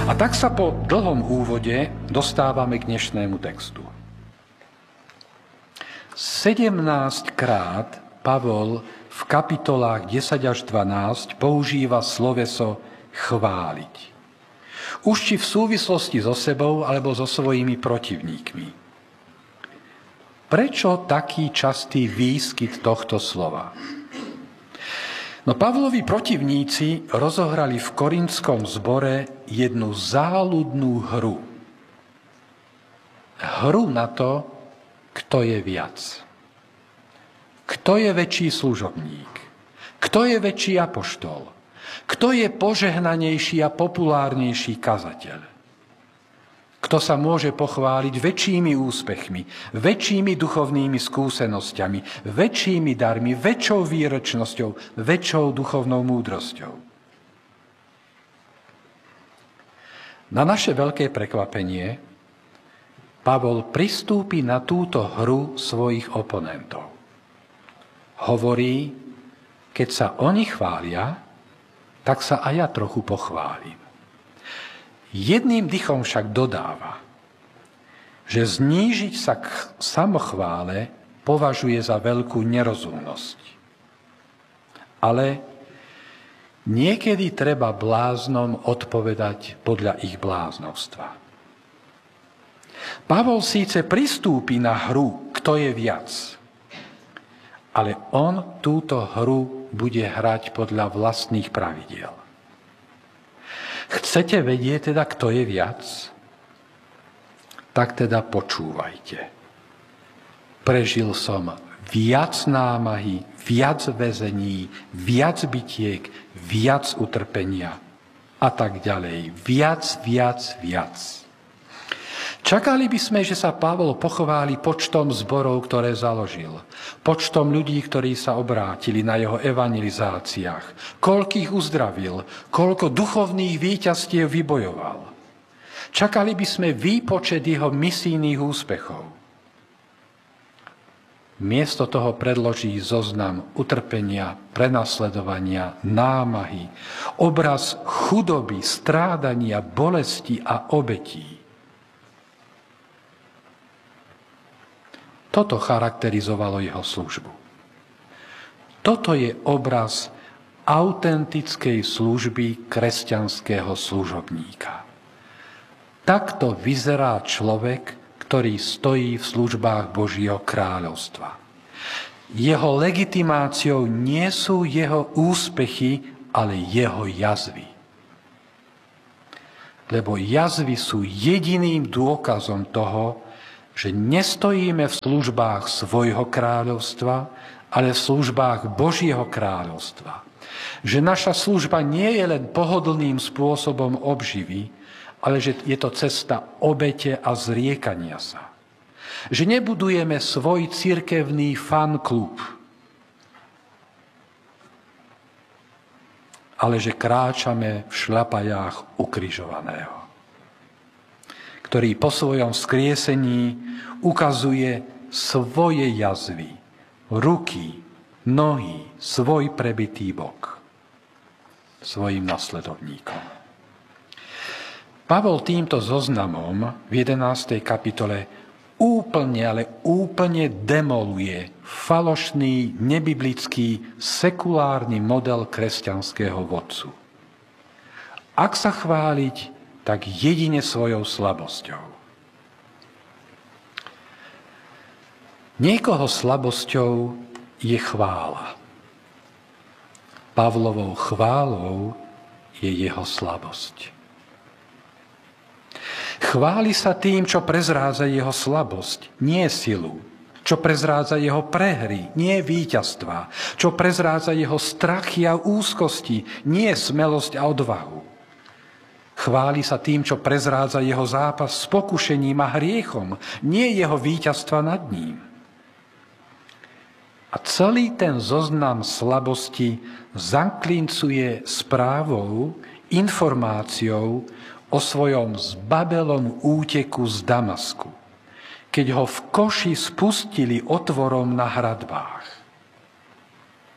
A tak sa po dlhom úvode dostávame k dnešnému textu. 17 krát Pavol v kapitolách 10 až 12 používa sloveso chváliť. Už či v súvislosti so sebou, alebo so svojimi protivníkmi. Prečo taký častý výskyt tohto slova? No Pavlovi protivníci rozohrali v korintskom zbore jednu záľudnú hru. Hru na to, kto je viac. Kto je väčší služobník? Kto je väčší apoštol? Kto je požehnanejší a populárnejší kazateľ? Kto sa môže pochváliť väčšími úspechmi, väčšími duchovnými skúsenosťami, väčšími darmi, väčšou výročnosťou, väčšou duchovnou múdrosťou? Na naše veľké prekvapenie Pavol pristúpi na túto hru svojich oponentov. Hovorí, keď sa oni chvália, tak sa aj ja trochu pochválim. Jedným dychom však dodáva, že znížiť sa k samochvále považuje za veľkú nerozumnosť. Ale niekedy treba bláznom odpovedať podľa ich bláznovstva. Pavol síce pristúpi na hru, kto je viac, ale on túto hru bude hrať podľa vlastných pravidiel. Chcete vedieť teda, kto je viac? Tak teda počúvajte. Prežil som viac námahy, viac väzení, viac bitiek, viac utrpenia a tak ďalej. Viac. Čakali by sme, že sa Pavol pochváli počtom zborov, ktoré založil. Počtom ľudí, ktorí sa obrátili na jeho evangelizáciách. Koľkých uzdravil, koľko duchovných víťazstiev vybojoval. Čakali by sme výpočet jeho misijných úspechov. Miesto toho predloží zoznam utrpenia, prenasledovania, námahy, obraz chudoby, strádania, bolesti a obetí. Toto charakterizovalo jeho službu. Toto je obraz autentickej služby kresťanského služobníka. Takto vyzerá človek, ktorý stojí v službách Božieho kráľovstva. Jeho legitimáciou nie sú jeho úspechy, ale jeho jazvy. Lebo jazvy sú jediným dôkazom toho, že nestojíme v službách svojho kráľovstva, ale v službách Božieho kráľovstva. Že naša služba nie je len pohodlným spôsobom obživy, ale že je to cesta obete a zriekania sa. Že nebudujeme svoj cirkevný fanklub, ale že kráčame v šľapajách ukrižovaného, ktorý po svojom vzkriesení ukazuje svoje jazvy, ruky, nohy, svoj prebitý bok svojim nasledovníkom. Pavol týmto zoznamom v 11. kapitole úplne demoluje falošný, nebiblický, sekulárny model kresťanského vodcu. Ak sa chváliť, tak jedine svojou slabosťou. Niekoho slabosťou je chvála. Pavlovou chválou je jeho slabosť. Chváli sa tým, čo prezrádza jeho slabosť, nie silu. Čo prezrádza jeho prehry, nie víťazstva. Čo prezrádza jeho strachy a úzkosti, nie smelosť a odvahu. Chváli sa tým, čo prezrádza jeho zápas s pokušením a hriechom, nie jeho víťazstva nad ním. A celý ten zoznam slabosti zaklincuje správou, informáciou o svojom zbabelom úteku z Damasku, keď ho v koši spustili otvorom na hradbách.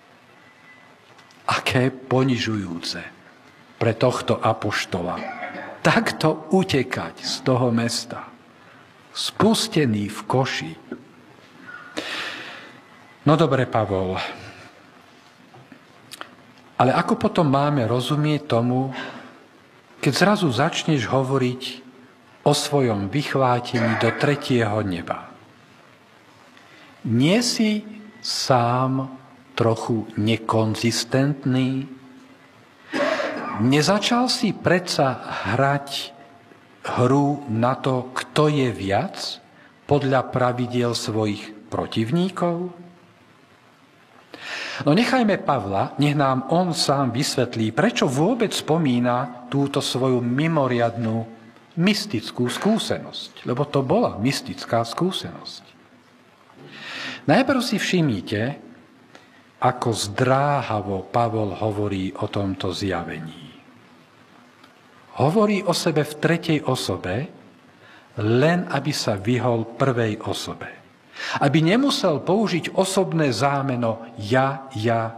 Aké ponižujúce pre tohto apoštola takto utekať z toho mesta, spustený v koši. No dobre, Pavol, ale ako potom máme rozumieť tomu, keď zrazu začneš hovoriť o svojom vychvátení do 3. neba? Nie si sám trochu nekonzistentný? Nezačal si predsa hrať hru na to, kto je viac, podľa pravidiel svojich protivníkov? No nechajme Pavla, nech nám on sám vysvetlí, prečo vôbec spomína túto svoju mimoriadnu mystickú skúsenosť. Lebo to bola mystická skúsenosť. Najprv si všimnite, ako zdráhavo Pavol hovorí o tomto zjavení. Hovorí o sebe v 3. osobe, len aby sa vyhol 1. osobe. Aby nemusel použiť osobné zámeno ja.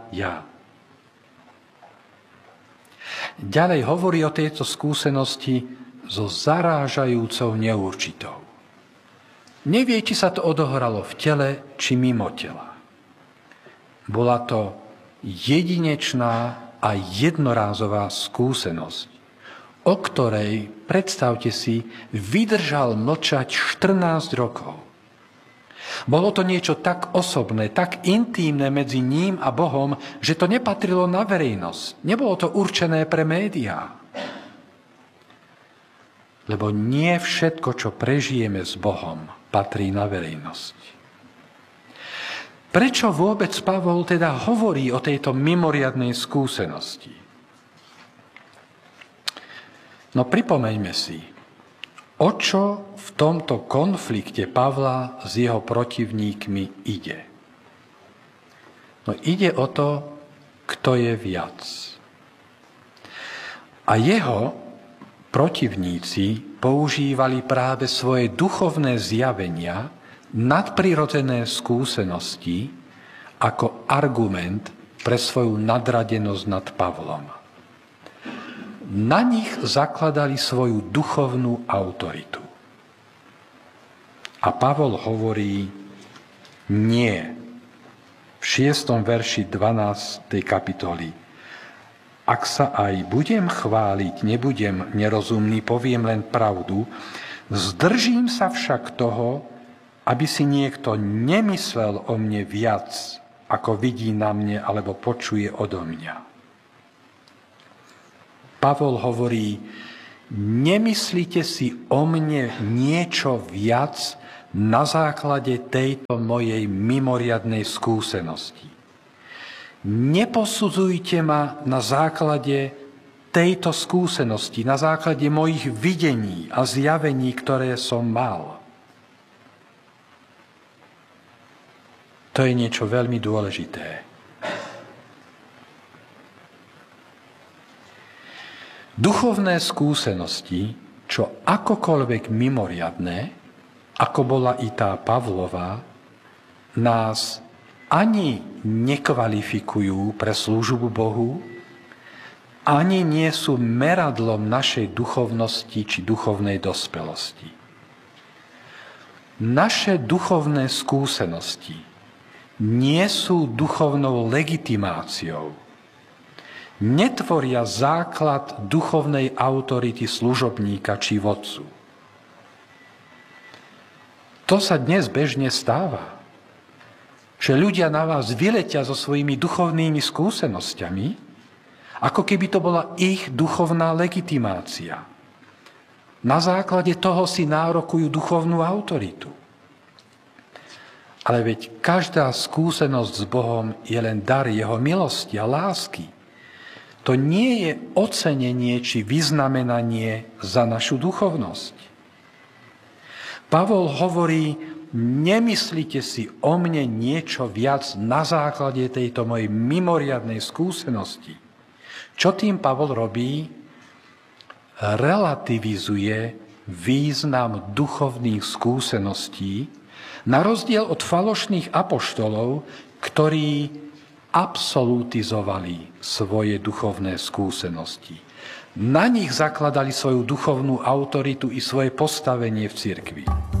Ďalej hovorí o tejto skúsenosti so zarážajúcou neurčitou. Nevie, či sa to odohralo v tele, či mimo tela. Bola to jedinečná a jednorázová skúsenosť, o ktorej, predstavte si, vydržal mlčať 14 rokov. Bolo to niečo tak osobné, tak intímne medzi ním a Bohom, že to nepatrilo na verejnosť. Nebolo to určené pre médiá. Lebo nie všetko, čo prežijeme s Bohom, patrí na verejnosť. Prečo vôbec Pavol teda hovorí o tejto mimoriadnej skúsenosti? No pripomeňme si, o čo v tomto konflikte Pavla s jeho protivníkmi ide. No ide o to, kto je viac. A jeho protivníci používali práve svoje duchovné zjavenia, nadprirodzené skúsenosti ako argument pre svoju nadradenosť nad Pavlom. Na nich zakladali svoju duchovnú autoritu. A Pavol hovorí nie. V 6. verši 12. kapitoly. Ak sa aj budem chváliť, nebudem nerozumný, poviem len pravdu, zdržím sa však toho, aby si niekto nemyslel o mne viac, ako vidí na mne alebo počuje odo mňa. Pavol hovorí, nemyslíte si o mne niečo viac na základe tejto mojej mimoriadnej skúsenosti. Neposudzujte ma na základe tejto skúsenosti, na základe mojich videní a zjavení, ktoré som mal. To je niečo veľmi dôležité. Duchovné skúsenosti, čo akokoľvek mimoriadne, ako bola i tá Pavlova, nás ani nekvalifikujú pre službu Bohu, ani nie sú meradlom našej duchovnosti či duchovnej dospelosti. Naše duchovné skúsenosti nie sú duchovnou legitimáciou, netvoria základ duchovnej autority služobníka či vodcu. To sa dnes bežne stáva, že ľudia na vás vyletia so svojimi duchovnými skúsenosťami, ako keby to bola ich duchovná legitimácia. Na základe toho si nárokujú duchovnú autoritu. Ale veď každá skúsenosť s Bohom je len dar jeho milosti a lásky. To nie je ocenenie či vyznamenanie za našu duchovnosť. Pavol hovorí, nemyslíte si o mne niečo viac na základe tejto mojej mimoriadnej skúsenosti. Čo tým Pavol robí? Relativizuje význam duchovných skúseností, na rozdiel od falošných apoštolov, ktorí absolutizovali svoje duchovné skúsenosti. Na nich zakladali svoju duchovnú autoritu i svoje postavenie v cirkvi.